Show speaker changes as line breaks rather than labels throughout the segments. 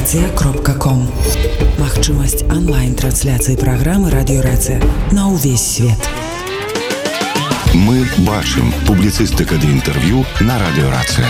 Радиорация.ком. Магчымасць онлайн-трансляцыі праграмы «Радиорация» на ўвесь свет.
Мы бачым публіцыстыка ды інтэрв'ю на «Радиорация».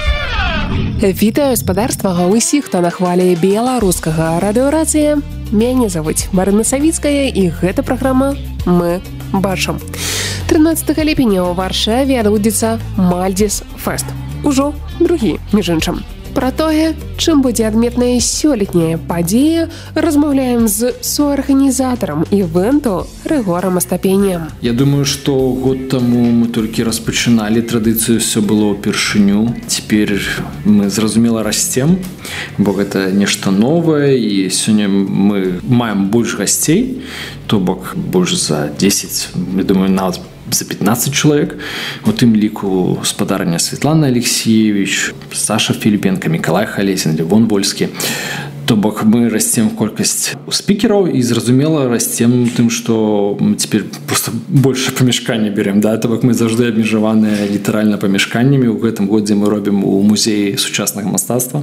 Вітаю спадарства ўсіх, хто на хвалі беларускага радыёрацыя. Мяне завуць Марына Савіцкая, і гэта праграма «Мы бачым». 13 ліпеня ў Варшаве адбудзецца Мальдзіс Фэст. Ужо другі, між іншым. Пра тое, чым будзе адметная сёлетняя падзея, размаўляем з суарганізатарам івэнту Рыгорам Астапенем.
Я думаю, што год таму мы толькі распачыналі традыцыю, ўсё было ўпершыню. Цяпер мы зразумела расцем, бо гэта нешта новае, і сёння мы маем больш гасцей, то бок больш за 10, я думаю, нават за 15 чалавек. У тым ліку спадарня Светлана Алексеевич, Саша Філіпенка, Мікалай Халесін, Левон Вольскі. То бок мы расцем колькасць спікераў і зразумела расцем тым, што мы цяпер просто больше памяшкання берем, да? То бок мы заўжды абмежаваныя літаральна памяшканнямі. У гэтым годзе мы робім у музеі сучаснага мастацтва.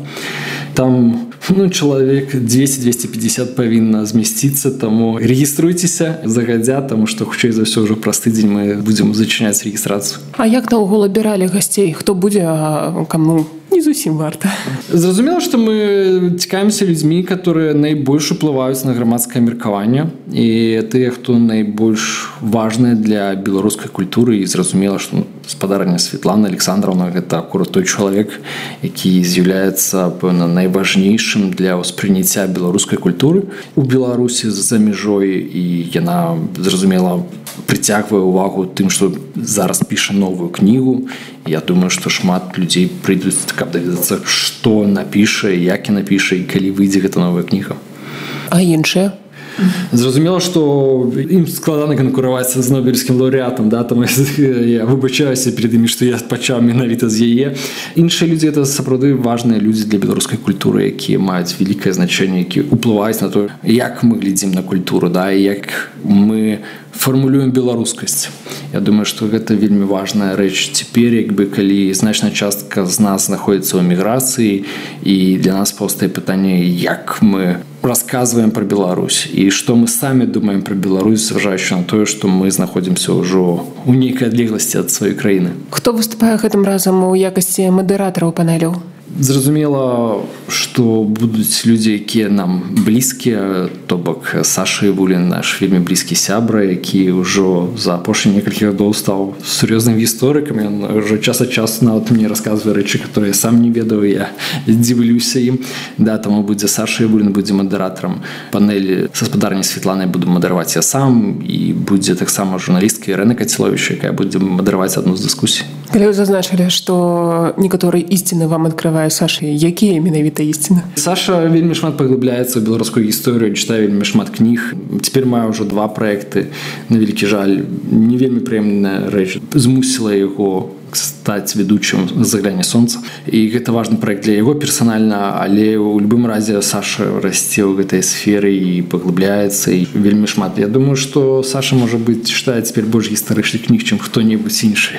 Там чалавек 200-250 павінна змясціцца, таму рэгіструйцеся загадзя, таму што хутчэй за ўсё ўжо праз тыдзень мы будзем зачыняць рэгістрацыю.
А як наогул абіралі гасцей? Хто будзе, а каму не зусім варта?
Зразумела, што мы цікавімся людзьмі, которые найбольш уплываюць на грамадскае меркаванне, і тыя, хто найбольш важныя для беларускай культуры. І зразумела, што спадарня Светлана Александровна гэта акурат той чалавек, які з'яўляецца, пэўна, найважнейшым для ўспрыняцця беларускай культуры у Беларусі за мяжой, і яна, зразумела, прыцягвае ўвагу тым, што зараз піша новую кнігу. Я думаю, што шмат людзей прыйдуць, каб даведацца, што напіша, як і напіша, і калі выйдзе гэта новая кніга.
А іншыя?
Зразумела, што ім складана канкураваць з нобелевскім лаўрэатам, да? Таму я выбачаюся перед імі, што я пачаў менавіта з яе. Іншыя людзі — гэта сапраўды важныя людзі для беларускай культуры, якія маюць вялікае значэнне, якія ўплываюць на то, як мы глядзім на культуру, да? І як мы фармулюем беларускасць. Я думаю, што гэта вельмі важная рэч цяпер, як бы, калі значная частка з нас знаходзіцца ў эміграцыі, і для нас паўстае пытанне, як мы расказваем пра Беларусь і што мы самі думаем пра Беларусь, зважаючы на тое, што мы знаходзімся ўжо ў нейкай адлегласці ад сваёй краіны.
Хто выступае гэтым разам у якасці мадэратараў панеляў?
Зразумела, што будуць людзі, якія нам блізкія, то бок Саша Івулін, наш вельмі блізкі сябра, які ўжо за апошнія некалькі гадоў стаў сур'ёзным гісторыкам. Ён ўжо час ад часу нават мне расказвае рэчы, которые я сам не ведаў, я дзівлюся ім. Да, таму будзе Саша Івулін, будзе мадэратарам. Панель са спадарняй Светланай буду мадэраваць я сам, і будзе таксама журналістка Ірына Каціловіч, якая будзе мадэраваць адну з дыскусій.
Калі вы зазначылі, што некаторыя ісціны вам адкрывае Саша, якія менавіта ісціны?
Саша вельмі шмат паглыбляецца ў беларускую гісторыю, чытае вельмі шмат кніг. Цяпер маю ўжо 2 праекты. На вялікі жаль, не вельмі прыемная рэч змусіла яго стаць ведучым «Загляне сонца». І гэта важны праект для яго персанальна, але ў любым разе Саша расце ў гэтай сферы і паглыбляецца, і вельмі шмат. Я думаю, што Саша, можа быць, чытае цяпер больш гістарычных кніг, чым хто-небудзь іншы.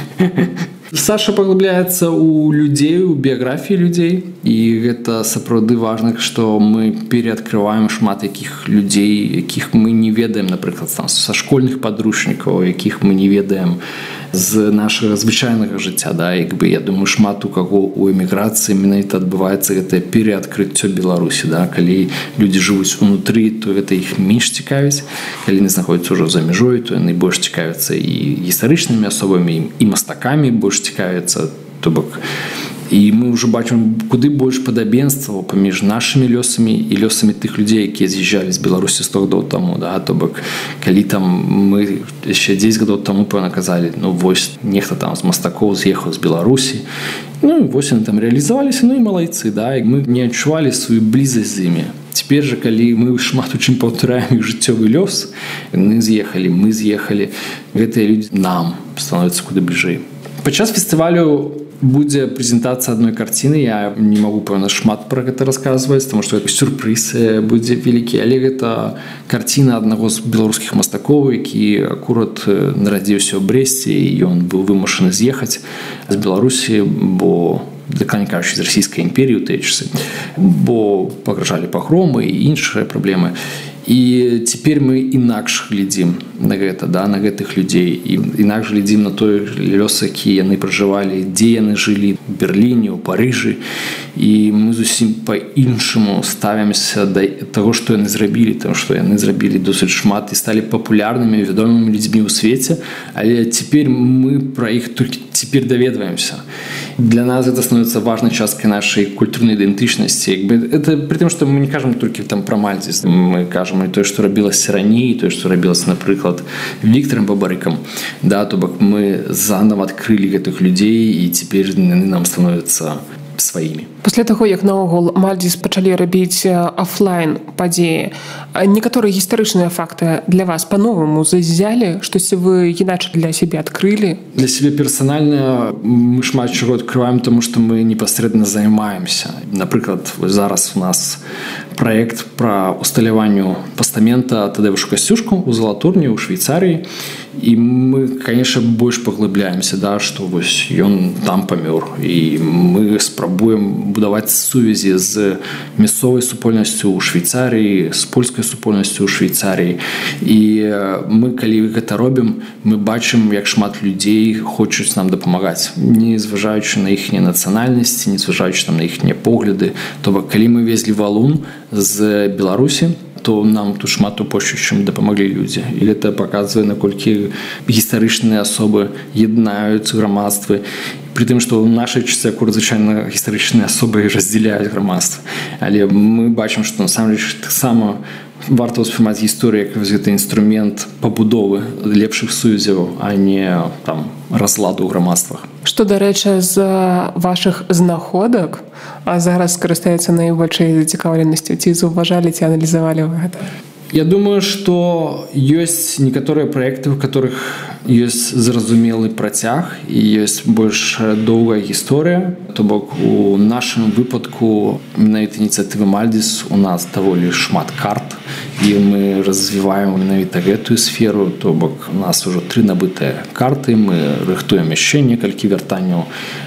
Саша паглыбляецца ў людзей, у біяграфіі людзей, і гэта сапраўды важна, што мы пераадкрываем шмат якіх людзей, якіх мы не ведаем, напрыклад, са школьных падручнікаў, якіх мы не ведаем з нашага звычайнага жыцця, да? Як бы, я думаю, шмат у каго ў эміграцыі менавіта адбываецца гэтае пераадкрыццё Беларусі, да? Калі людзі жывуць унутры, то гэта іх менш цікавіць, калі не знаходзяцца ўжо за мяжой, то яны больш цікавяцца і гістарычнымі асобамі, і мастакамі больш цікавяцца, то бок. І мы ўжо бачым куды больш падабенстваў паміж нашымі лёсамі і лёсамі тых людзей, якія з'язджалі з Беларусі 100 гадоў таму, да? То бок, калі там мы яшчэ 10 гадоў таму, пэўна, казалі, вось нехта там з мастакоў з'ехаў з Беларусі, вось яны там рэалізаваліся, і малайцы, да? І мы не адчувалі сваю блізасць з імі. Цяпер жа, калі мы шмат у чым паўтараем іх жыццёвы лёс, яны з'ехалі, мы з'ехалі, гэтыя людзі нам становяцца куды бліжэй. Падчас фестывалю будзе прэзентацыя адной карціны. Я не магу, пэўна, шмат пра гэта расказваць, таму што сюрпрыз будзе вялікі, але гэта карціна аднаго з беларускіх мастакоў, які акурат нарадзіўся ў Брэсце, і ён быў вымушаны з'ехаць з Беларусі, бо дакладней кажучы, з расійскай імперіі ў тыя часы, бо пагражалі пагромы і іншыя праблемы. І цяпер мы інакш глядзім на гэта, да, на гэтых людзей, і інакш глядзім на той лёс, які яны пражывалі, дзе яны жылі, у Берліне, у Парыжы, і мы зусім па-іншаму ставімся да таго, што яны зрабілі, таго, што яны зрабілі досыць шмат і сталі папулярнымі, вядомымі людзьмі ў свеце, але цяпер мы пра іх толькі цяпер даведваемся. Для нас это становится важной часткой нашей культурной идентичности. Это при том, что мы не кажем только там про Мальдис. Мы кажем и то, что робилось ранее, и то, что робилось, например, Виктором Бабарыком. Да, то бок мы заново открыли этих людей, и теперь нам становятся сваімі.
Пасля таго, як наогул Мальдис пачалі рабіць офлайн падзеі, некаторыя гістарычныя факты для вас па-новаму зазялі, штосьці вы іначай для сябе адкрылі?
Для сябе персанальна мы шмат чаго адкрываем, таму што мы непасрэдна займаемся. Напрыклад, зараз у нас праект пра усталяванню пастамента Тадеуша Касцюшку ў Залатурні ў Швейцарыі, і мы, конечно, больш паглыбляемся, да, што вось ён там памёр, і мы спрабуем будаваць сувязі з мясцовай супольнасцю ў Швейцарыі, з польскай супольнасцю ў Швейцарыі. І мы, калі гэта робім, мы бачым, як шмат людзей хочуць нам дапамагаць, не зважаючы на іхнія нацыянальнасці, не зважаючы на іхнія погляды. То бок, калі мы везлі валун з Беларусі, то нам тут шмат больш, чым дапамаглі людзі. І гэта паказвае, наколькі гістарычныя асобы яднаюць грамадствы. При тым, што ў нашай часе акурат звычайна гістарычныя асобы раздзяляюць грамадства. Але мы бачым, што насамрэч таксама варта ўспрымаць гісторыю як гэты інструмент пабудовы лепшых сувязяў, а не там разладу ў грамадствах.
Што, дарэчы, з вашых знаходак зараз скарыстаецца найбольшай зацікаўленасцю? Ці заўважалі, ці аналізавалі вы гэта?
Я думаю, что есть некоторые проекты, у которых есть зразумелый працяг и есть больш доўгая гісторыя. То бок у нашым выпадку менавіта ініцыятывы Мальдис у нас даволі шмат карт, і мы развіваем менавіта гэтую сферу. То бок у нас ужо 3 набытыя карты, мы рыхтуем яшчэ некалькі вяртанняў.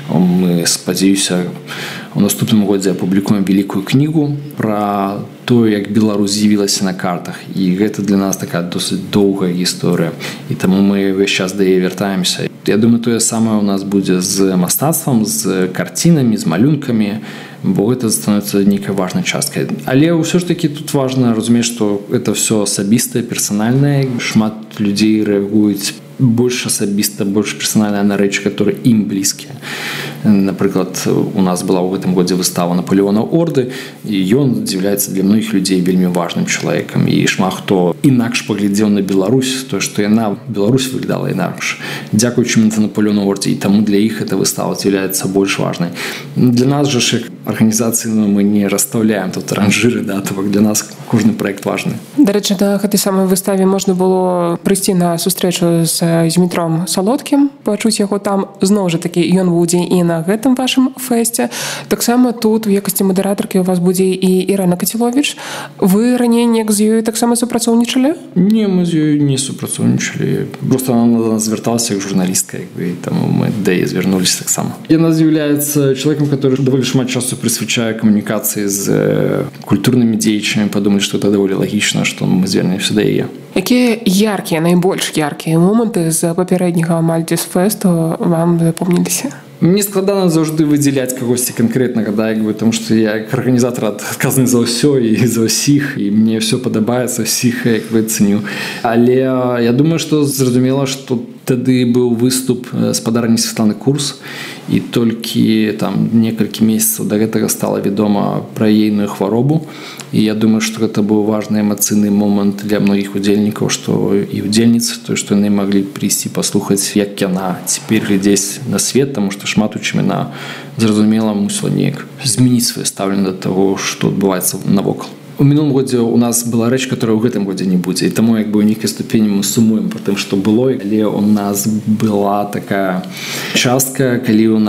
Мы, спадзяюся, у наступным годзе апублікуем вялікую кнігу пра то, як Беларусь з'явілася на картах. І гэта для нас такая досыць доўгая гісторыя. І таму мы ўвесь час да яе вяртаемся. Я думаю, тое самае у нас будзе з мастацтвам, з карцінамі, з малюнкамі, бо гэта становіцца нейкай важнай часткай. Але ўсё ж такі тут важна разумець, што гэта ўсё асабістае, персанальнае. Шмат людзей рэагуюць больш асабіста, больш персанальна на рэчы, которые ім блізкія. Напрыклад, у нас была ў гэтым годзе выстава Наполеона Орды, і ён з'яўляецца для многіх людзей вельмі важным чалавекам. І шмат хто інакш паглядзеў на Беларусь, то, што яна, Беларусь выглядала інакш. Дзякуючы Наполеону Ордзе, і таму для іх эта выстава з'яўляецца больш важнай. Для нас жа ж, як арганізацыі, мы не расстаўляем тут ранжыры, да, то бок для нас кожны праект важны.
Дарэчы, на гэтай самай выставе можна было прыйсці на сустрэчу з Змітром Салодкім, пачуць яго там. Зноў жа такі, ён будзе і на гэтым вашым фэсце. Таксама тут у якасці мадэратаркі у вас будзе і Ірына Каціловіч. Вы раней неяк з ёй таксама супрацоўнічалі?
Не, мы з ёй не супрацоўнічалі. Просто она на нас звярталася як журналістка, і таму мы да яе звярнуліся таксама. Яна з'яўляецца чалавекам, который даволі шмат часу прысвячае камунікацыі з культурнымі дзеячамі. Падумалі, што это даволі лагічна, што мы звернемся да яе.
Якія яркія, найбольш яркія моманты з папярэдняга Мальдис фэсту вам запомніліся?
Мне складана заўжды выдзяляць кагосьці канкрэтнага, да, тому што я як арганізатар адказны за ўсё і за ўсіх, і мне ўсё падабаецца, ўсіх як цэню. Але я думаю, што зразумела, што тады быў выступ спадарні Святланы Курс, і толькі там некалькі месяцаў да гэтага стала вядома пра ейную хваробу. І я думаю, што гэта быў важны эмацыйны момант для многіх удзельнікаў, што і удзельніц, то, што яны маглі прыйсці паслухаць, як яна цяпер глядзець на свет, таму што шмат у чым яна, зразумела, мусіла неяк змяніць сваё стаўленне да таго, што адбываецца навокал. У мінулым годзе у нас была рэч, которая ў гэтым годзе не будзе. І таму як бы ў нейкай ступені мы сумуем про тым, што было, але у нас была такая частка, калі у нас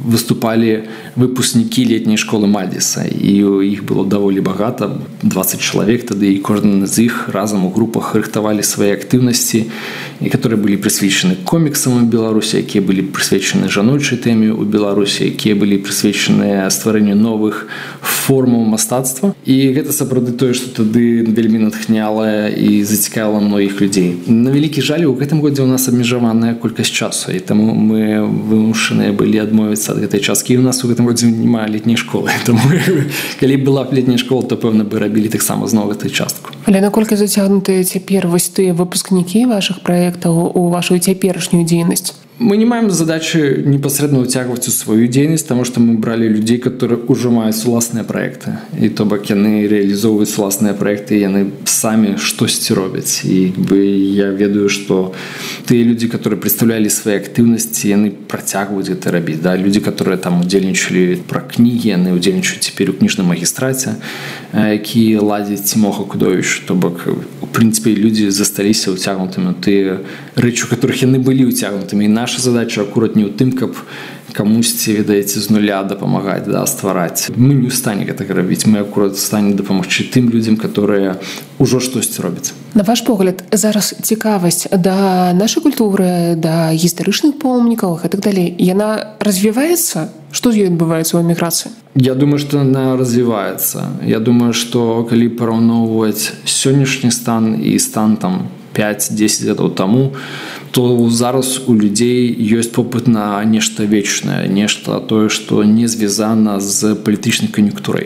выступали выпускники летней школы Мальдиса, і іх было даволі багата, 20 чалавек тады, і кожны з іх разам у групах рыхтавалі свае актыўнасці, которые былі прысвечаны коміксам у Беларусі, якія былі прысвечаны жаночай тэме ў Беларусі, якія былі прысвечаны стварэнню новых формаў мастацтва. І гэта сапраўды тое, што тады вельмі натхняла і зацікавіла многіх людзей. На вялікі жаль, у гэтым годзе у нас абмежаваная колькасць часу, і таму мы вымушаныя былі адмовіцца ад гэтай часткі. І у нас у гэтым годзе няма летняй школы. Таму калі была б летняя школа, то пэўна бы рабілі таксама зноў гэтую частку.
Але наколькі зацягнутыя цяпер вось тыя выпускнікі вашых праектаў у вашу цяперашнюю дзейнасць?
Мы не маем задачи непосредственно утягивать у свою деятельность, потому что мы брали людей, которые уже имеют властные проекты. И то бок они реализовывают властные проекты, и они сами что-то роблять. И я ведаю, что те люди, которые представляли свои активности, они протягивают это робить. Да? Люди, которые там удельничали про книги, они удельничают теперь у книжном магистрате, які ладят Тимоха Кудович. То бок, в принципе, люди застались утягнутыми. Те речи, у которых они были утягнутыми. И наша задача акурат не ў тым, каб камусьці, ведаеце, з нуля дапамагаць, да, ствараць. Мы не ў стане гэтага рабіць, мы акурат у стане дапамагчы тым людзям, которые ўжо штосьці робяць.
На ваш погляд, зараз цікавасць да нашай культуры, да гістарычных помнікаў і так далей, яна развіваецца? Што з ёй адбываецца ў эміграцыі?
Я думаю, што яна развіваецца. Я думаю, што калі параўноўваць сённяшні стан і стан там 5-10 гадоў таму, то зараз у людзей ёсць попыт на нешта вечнае, нешта тое, што не звязана з палітычнай кан'юнктурай.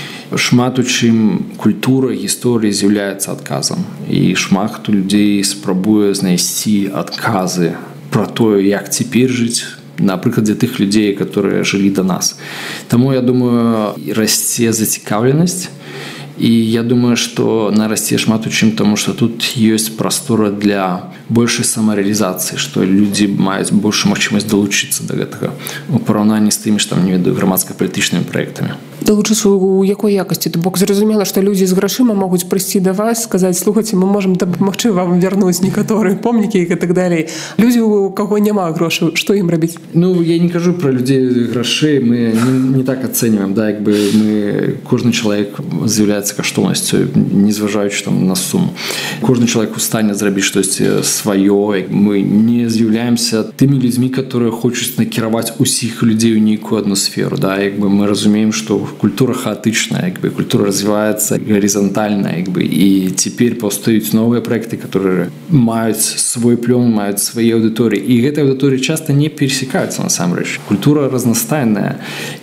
Шмат у чым культура, гісторыя з'яўляецца адказам. І шмат хто людзей спрабуе знайсці адказы пра тое, як цяпер жыць, на прыкладзе тых людзей, которые жылі да нас. Таму, я думаю, расце зацікаўленасць. І я думаю, што нарасце шмат у чым, тому што тут ёсць прастора для большай самарэалізацыі, што людзі маюць большую магчымасць далучыцца да гэтага у параўнанні з тымі, што там, не ведаю, грамадска-палітычнымі праектамі.
Далучыцца ў якой якасці? То бок зразумела, што людзі з грашыма могуць прыйсці да вас, сказаць: слухайце, мы можам дапамагчы вам вярнуць некаторыя помнікі і так далей. Людзі, у каго няма грошаў, што ім рабіць?
Ну, я не кажу пра людзей грашэй, мы не так ацэньваем, да, як бы мы, кожны чалавек з'яўляецца каштоўнасцю, не зважаючы там на суму. Кожны чалавек у стане зрабіць штосьці сваё, мы не з'яўляемся тымі людзьмі, которые хочуць накіраваць усіх людзей у нейкую адну сферу, да, як бы мы разумеем, што культура хаотичная, как бы культура развивается горизонтально, как бы, и теперь повстают новые проекты, которые имеют свой плен, имеют свои аудитории, и эти аудитории часто не пересекаются на самом деле. Культура разностайная,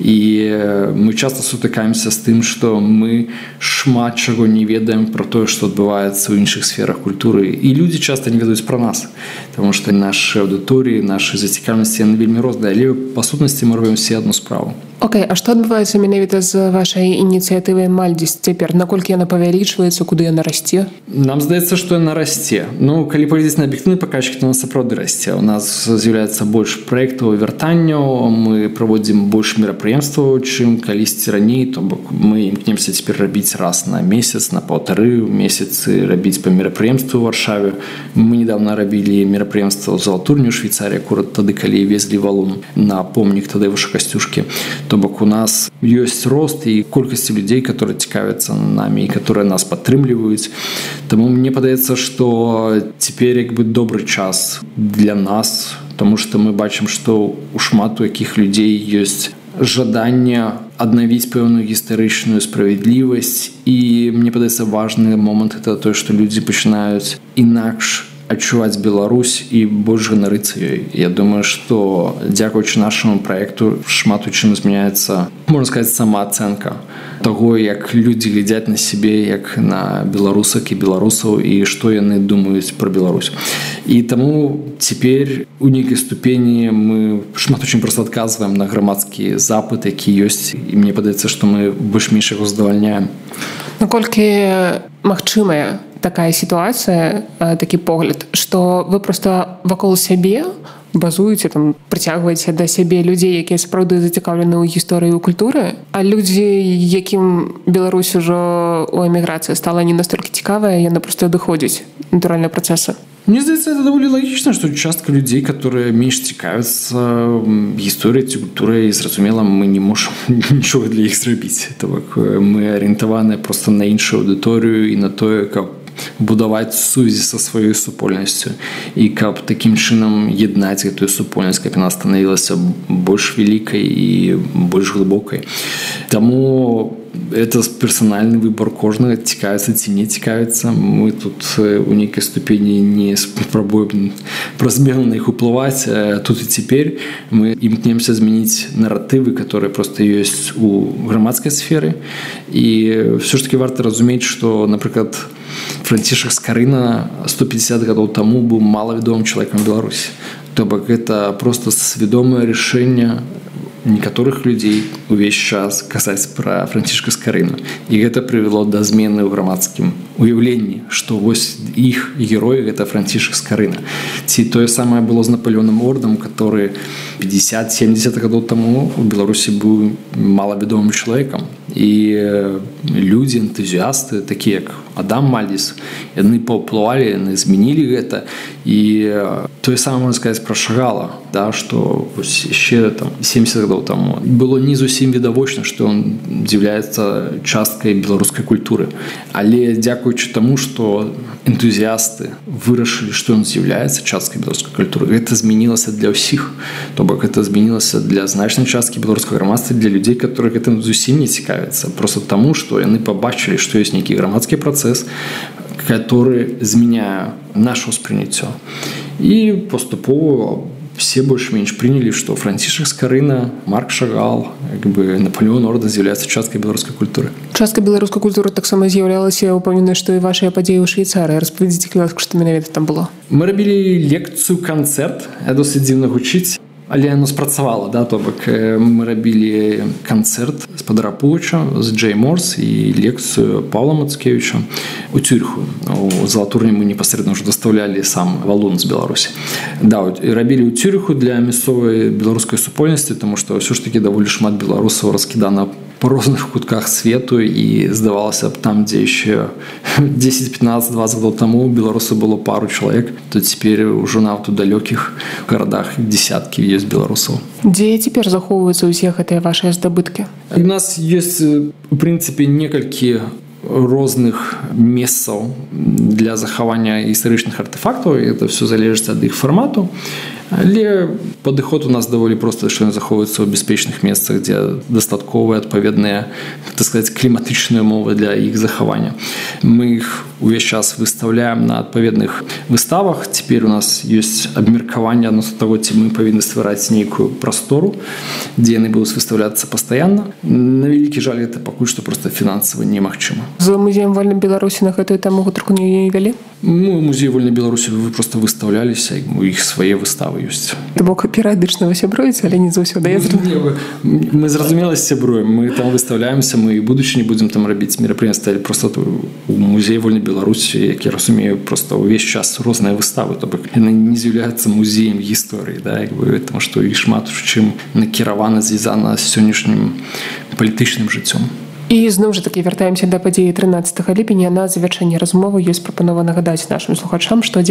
и мы часто сутыкаемся с тем, что мы шмат чего не ведаем про то, что отбывается в інших сферах культуры, и люди часто не ведают про нас, потому что наши аудитории, наши зацікавленості, они вельми розныя, але по сутнасці мы робім все одну справу.
Окей, а што адбываецца менавіта з вашай ініцыятывай Мальдіс цяпер? Наколькі яна павялічваецца, куды яна расце?
Нам здаецца, што яна расце. Ну, калі паглядзець на аб'ектыўны паказчык, то яна сапраўды расце. У нас з'яўляецца больш праектаў і вяртанняў, мы праводзім больш мерапрыемстваў, чым калісьці раней, то бок мы імкнемся цяпер рабіць раз на месяц, на паўтары месяцы, рабіць па мерапрыемству ў Варшаве. Мы недавно рабілі мерапрыемства ў Залатурні ў Швейцарыі, акурат тады, калі везлі валун на помнік Тадеуша Касцюшкі. То бок у нас ёсць рост і колькасць людзей, которые цікавяцца намі і которые нас падтрымліваюць. Таму мне падаецца, што цяпер як бы добры час для нас, тому што мы бачым, што у шмат у якіх людзей ёсць жаданне аднавіць пэўную гістарычную справядлівасць, і мне падаецца важны момант это тое, што людзі пачынаюць інакш адчуваць Беларусь і больш ганарыцца ёй. Я думаю, што дзякуючы нашаму праекту шмат у чым змяняецца, можна сказаць, самаацэнка таго, як людзі глядзяць на сябе, як на беларусак і беларусаў, і што яны думаюць пра Беларусь. І таму цяпер у нейкай ступені мы шмат у чым проста адказваем на грамадскі запыт, які ёсць, і мне падаецца, што мы больш-менш яго задавальняем.
Наколькі магчымая такая сітуацыя, такі погляд, што вы проста вакол сябе базуеце, там, прыцягваеце да сябе людзей, якія сапраўды зацікаўлены ў гісторыі і культуры, а людзі, якім Беларусь ужо ў эміграцыі стала не настолькі цікавая, яны проста адыходзяць натуральныя працэсы.
Мне здаецца, это даволі лагічна, што частка людзей, которые менш цікавяцца гісторыяй ці культурай, зразумела, мы не можам нічога для іх зрабіць. То бок мы арыентаваныя проста на іншую аўдыторыю і на тое, каб будаваць сувязі са сваёй супольнасцю і каб такім чынам яднаць гэтую супольнасць, каб яна станавілася больш вялікай і больш глыбокай. Таму это персанальны выбор кожнага, цікавіцца ці не цікавіцца. Мы тут у нейкай ступені не спрабуем праз меру на іх уплываць. Тут і цяпер мы імкнемся змяніць наратывы, которые просто ёсць у грамадскай сферы. І все ж таки варта разумець, што, напрыклад, Францішак Скарына 150 гадоў таму быў малавядомым чалавекам Беларусі. То бок гэта просто свядомае рашэнне некаторых людзей увесь час казаць пра Францішка Скарыну. І гэта прывяло да змены ў грамадскім уяўленні, што вось іх герой гэта Францішак Скарына. Ці тое самае было з Напалеонам Ордам, который 50-70 гадоў таму у Беларусі быў малавядомым чалавекам. І людзі, энтузіасты, такія як Адам Мальдіс, яны паўплывалі, яны змянілі гэта. І тое самае можна сказаць пра Шагала, да, што яшчэ 70 гадоў таму было не зусім відавочна, што ён з'яўляецца часткай беларускай культуры. Але дзякуючы таму, што энтузіасты вырашылі, што ён з'яўляецца часткай беларускай культуры, гэта змянілася для ўсіх. То бок гэта змянілася для значнай часткі беларускага грамадства, для людзей, которые гэтым зусім не цікавяцца. Просто таму, што яны пабачылі, што ёсць нейкі грамадскі працэс, который зменяе наше ўспрыняццё. І паступова все больш-менш прынялі, што Францішак Скарына, Марк Шагал, Напалеон Ордэн з'яўляецца часткай беларускай культуры.
Частка беларускай культуры таксама з'яўлялася, упэўненая, што і вашыя падзеі ў Швейцарыі. Распавядзіце, калі ласка, што менавіта там было.
Мы рабілі лекцыю, канцэрт, досыць дзіўна гучыць, але яно спрацавала, да, то бок мы рабілі канцэрт з Падарапувыча, з Джей Морс і лекцыю Паўла Мацкевіча у Цюриху. У Залатурні мы непасрэдна ўжо дастаўлялі сам валун з Беларусі. Да, рабілі ў Цюриху для мясцовай беларускай супольнасці, таму што ўсё ж такі даволі шмат беларусаў раскідана по розных кутках свету, і здавалася б, там, дзе яшчэ 10, 15, 20 гадоў таму беларусаў было пару чалавек, то цяпер ужо нават у далёкіх гарадах десяткі ёсць беларусаў.
Дзе цяпер захоўваюцца ўсе гэтыя вашыя здабыткі?
У нас ёсць, у прынцыпе, некалькі розных месцаў для захавання гістарычных артефактаў, і это все залежыць ад іх фармату. Але падыход у нас даволі проста, што яны захоўваюцца ў бяспечных месцах, дзе дастатковыя адпаведныя, так сказаць, кліматычныя умовы для іх захавання. Мы іх увесь час выстаўляем на адпаведных выставах. Цяпер у нас ёсць абмеркаванне адносно таго, ці мы павінны ствараць нейкую прастору, дзе яны будуць выстаўляцца пастаянна. На вялікі жаль, гэта пакуль што проста фінансава немагчыма.
З музеем вольнай Беларусі на гэтую тэму гутарку не вялі?
Ну, музей вольнай Беларусі вы проста выстаўляліся, у іх свае выставы ёсць.
То бок перыядычна вы сябруеце, але не заўсёды.
Мы зразумела сябруем, мы там выстаўляемся, мы і будучыні будзем там рабіць мерапрыемствы, але проста у музеі вольнай Беларусі, як я разумею, проста ўвесь час розныя выставы, то бок яны не з'яўляюцца музеем гісторыі, да, таму што іх шмат чым накіравана, звязана з сённяшнім палітычным жыццём.
І зноў жа такі вяртаемся да падзеі 13 ліпеня. На завяршэнне размовы ёсць прапанова нагадаць нашым слухачам, што